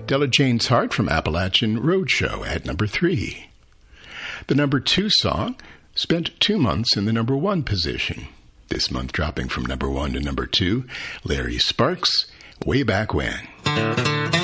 Della Jane's Heart from Appalachian Roadshow at number 3. The number 2 song spent 2 months in the number 1 position. This month dropping from number 1 to number 2, Larry Sparks, Way Back When.